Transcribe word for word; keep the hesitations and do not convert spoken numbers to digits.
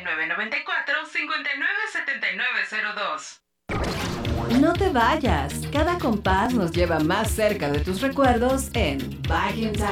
nueve nueve cuatro, cinco nueve siete nueve cero dos. No te vayas, cada compás nos lleva más cerca de tus recuerdos en Back in Time.